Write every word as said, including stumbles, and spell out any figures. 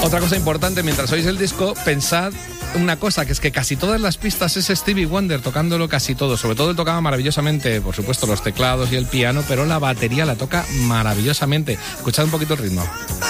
Otra cosa importante, mientras oís el disco, pensad una cosa, que es que casi todas las pistas es Stevie Wonder tocándolo casi todo. Sobre todo él tocaba maravillosamente, por supuesto, los teclados y el piano, pero la batería la toca maravillosamente. Escuchad un poquito el ritmo.